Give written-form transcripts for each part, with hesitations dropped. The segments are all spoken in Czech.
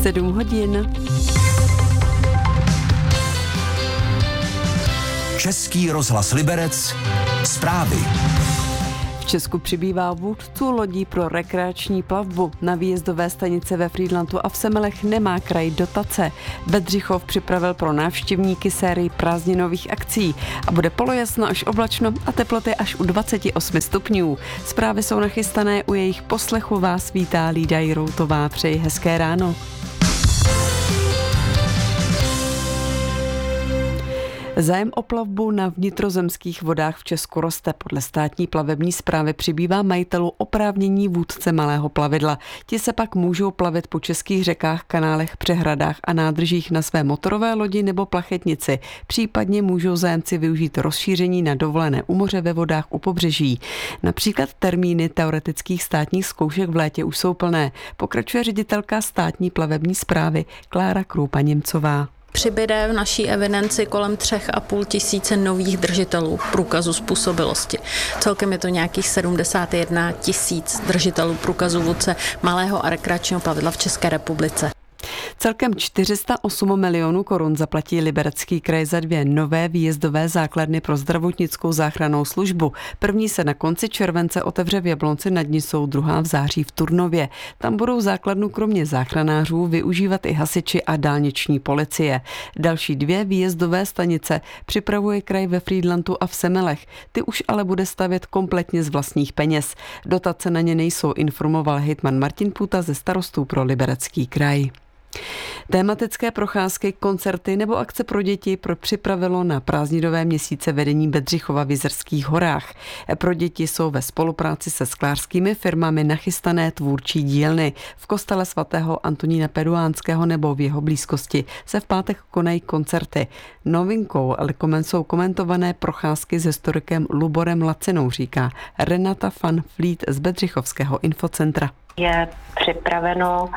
7 hodin. Český rozhlas Liberec, zprávy. V Česku přibývá vůdců lodí pro rekreační plavbu. Na výjezdové stanice ve Frýdlantu a v Semelech nemá kraj dotace. Bedřichov připravil pro návštěvníky sérii prázdninových akcí a bude polojasno až oblačno a teploty až u 28 stupňů. Zprávy jsou nachystané, u jejich poslechu vás vítá Lída Jiroutová. Přeji hezké ráno. Zájem o plavbu na vnitrozemských vodách v Česku roste. Podle státní plavební správy přibývá majitelů oprávnění vůdce malého plavidla. Ti se pak můžou plavit po českých řekách, kanálech, přehradách a nádržích na své motorové lodi nebo plachetnici. Případně můžou zájemci využít rozšíření na dovolené u moře ve vodách u pobřeží. Například termíny teoretických státních zkoušek v létě už jsou plné. Pokračuje ředitelka státní plavební správy Klára Kroupa-Němcová. Přibyde v naší evidenci kolem 3,5 tisíce nových držitelů průkazu způsobilosti. Celkem je to nějakých 71 tisíc držitelů průkazu vůdce malého a rekreačního plavidla v České republice. Celkem 408 milionů korun zaplatí Liberecký kraj za 2 nové výjezdové základny pro zdravotnickou záchrannou službu. První se na konci července otevře v Jablonci nad Nisou, druhá v září v Turnově. Tam budou základnu kromě záchranářů využívat i hasiči a dálniční policie. Další 2 výjezdové stanice připravuje kraj ve Frýdlantu a v Semelech. Ty už ale bude stavět kompletně z vlastních peněz. Dotace na ně nejsou, informoval hejtman Martin Půta ze starostů pro Liberecký kraj. Tématické procházky, koncerty nebo akce pro děti připravilo na prázdninové měsíce vedení Bedřichova v Jizerských horách. Pro děti jsou ve spolupráci se sklářskými firmami nachystané tvůrčí dílny. V kostele svatého Antonína Paduánského nebo v jeho blízkosti se v pátek konají koncerty. Novinkou jsou komentované procházky s historikem Luborem Lacinou, říká Renata van Vliet z Bedřichovského infocentra. Je připraveno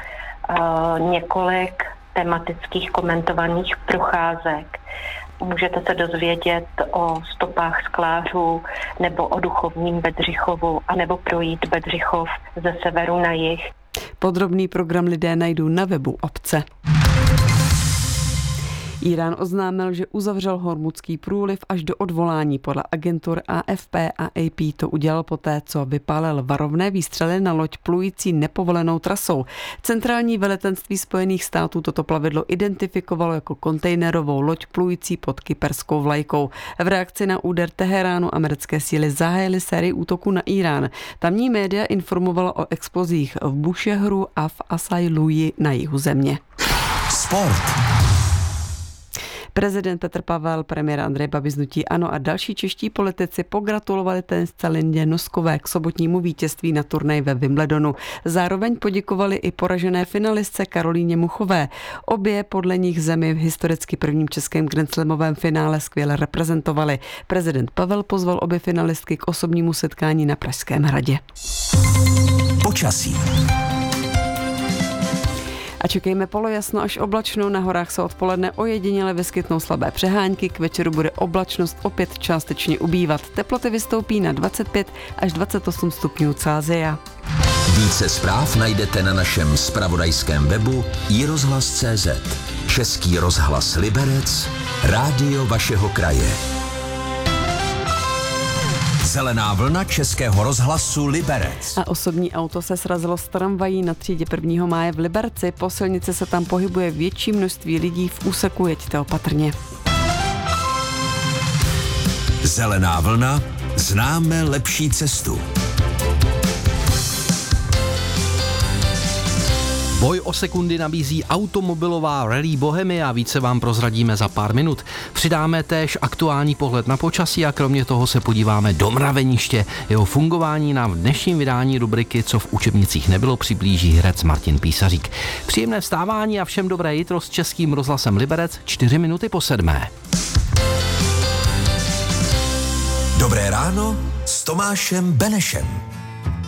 několik tematických komentovaných procházek. Můžete se dozvědět o stopách sklářů nebo o duchovním Bedřichovu, anebo projít Bedřichov ze severu na jih. Podrobný program lidé najdou na webu obce. Irán oznámil, že uzavřel Hormuzský průliv až do odvolání. Podle agentur AFP a AP to udělal poté, co vypálil varovné výstřely na loď plující nepovolenou trasou. Centrální velitelství Spojených států toto plavidlo identifikovalo jako kontejnerovou loď plující pod kyperskou vlajkou. V reakci na úder Teheránu americké síly zahájily sérii útoků na Irán. Tamní média informovala o explozích v Bušehru a v Asajluji na jihu země. Sport. Prezident Petr Pavel, premiér Andrej Babiš z hnutí ANO a další čeští politici pogratulovali tenisce Lindě Noskové k sobotnímu vítězství na turnaji ve Wimbledonu. Zároveň poděkovali i poražené finalistce Karolíně Muchové. Obě podle nich zemi v historicky prvním českém grandslamovém finále skvěle reprezentovali. Prezident Pavel pozval obě finalistky k osobnímu setkání na Pražském hradě. Počasí. A čekejme polojasno až oblačno, na horách se odpoledne ojediněle vyskytnou slabé přehánky, k večeru bude oblačnost opět částečně ubývat. Teploty vystoupí na 25 až 28 stupňů Celsia. Více zpráv najdete na našem zpravodajském webu iRozhlas.cz. Český rozhlas Liberec, rádio vašeho kraje. Zelená vlna Českého rozhlasu Liberec. A osobní auto se srazilo s tramvají na třídě 1. máje v Liberci. Po silnici se tam pohybuje větší množství lidí, v úseku jeďte opatrně. Zelená vlna, známe lepší cestu. Boj o sekundy nabízí automobilová Rallye Bohemia, více vám prozradíme za pár minut. Přidáme též aktuální pohled na počasí a kromě toho se podíváme do Mraveniště. Jeho fungování nám v dnešním vydání rubriky Co v učebnicích nebylo přiblíží herec Martin Písařík. Příjemné vstávání a všem dobré jitro s Českým rozhlasem Liberec 4 minuty po 7. Dobré ráno s Tomášem Benešem.